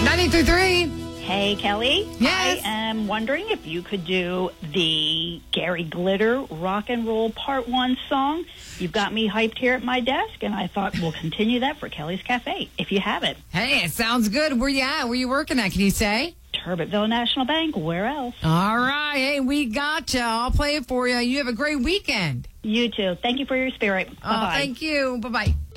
93.3. Hey, Kelly. Yes. I am wondering if you could do the Gary Glitter Rock and Roll Part 1 song. You've got me hyped here at my desk, and I thought we'll continue that for Kelly's Cafe, if you have it. Hey, it sounds good. Where you at? Where you working at? Can you say? Turbotville National Bank. Where else? All right. Hey, we gotcha. I'll play it for you. You have a great weekend. You too. Thank you for your spirit. Bye-bye. Thank you. Bye-bye.